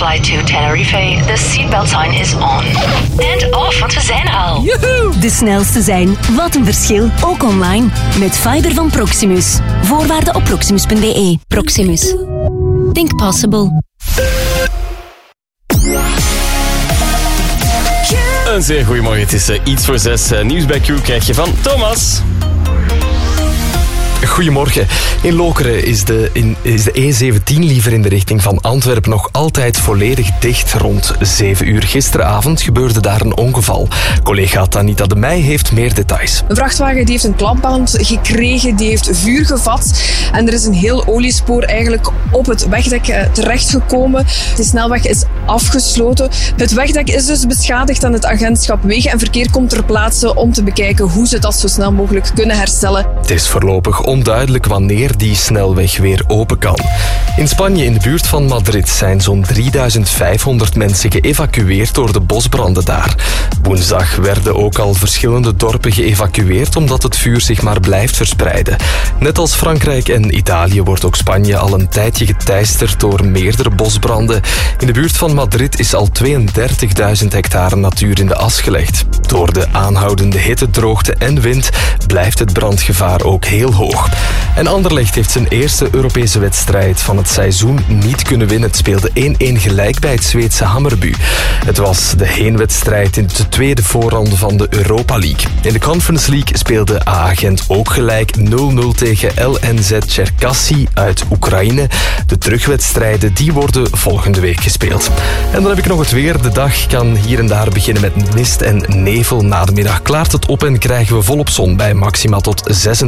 flight to Tenerife. The seatbelt sign is on. And off, want we zijn er al. Joehoe! De snelste zijn. Wat een verschil. Ook online. Met fiber van Proximus. Voorwaarden op proximus.be. Proximus. Think possible. Een zeer goeiemorgen, het is iets voor 6. Nieuws bij Q krijg je van Thomas. Goedemorgen. In Lokeren is de E17 liever in de richting van Antwerpen nog altijd volledig dicht. Rond 7 uur gisteravond gebeurde daar een ongeval. Collega Tanita de Meij heeft meer details. Een vrachtwagen die heeft een klapband gekregen, die heeft vuur gevat. En er is een heel oliespoor eigenlijk op het wegdek terechtgekomen. De snelweg is afgesloten. Het wegdek is dus beschadigd en het agentschap Wegen en Verkeer komt ter plaatse om te bekijken hoe ze dat zo snel mogelijk kunnen herstellen. Het is voorlopig onduidelijk wanneer die snelweg weer open kan. In Spanje, in de buurt van Madrid, zijn zo'n 3500 mensen geëvacueerd door de bosbranden daar. Woensdag werden ook al verschillende dorpen geëvacueerd omdat het vuur zich maar blijft verspreiden. Net als Frankrijk en Italië wordt ook Spanje al een tijdje geteisterd door meerdere bosbranden. In de buurt van Madrid is al 32.000 hectare natuur in de as gelegd. Door de aanhoudende hitte, droogte en wind blijft het brandgevaar ook heel hoog. En Anderlecht heeft zijn eerste Europese wedstrijd van het seizoen niet kunnen winnen. Het speelde 1-1 gelijk bij het Zweedse Hammarby. Het was de heenwedstrijd in de tweede voorronde van de Europa League. In de Conference League speelde AA Gent ook gelijk 0-0 tegen LNZ Cherkasy uit Oekraïne. De terugwedstrijden die worden volgende week gespeeld. En dan heb ik nog het weer. De dag kan hier en daar beginnen met mist en nevel. Na de middag klaart het op en krijgen we volop zon bij maxima tot 26